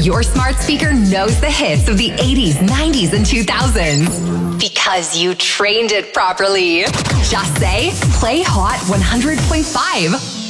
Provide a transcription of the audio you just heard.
your smart speaker knows the hits of the 80s, 90s, and 2000s. Because you trained it properly. Just say, play Hot 100.5.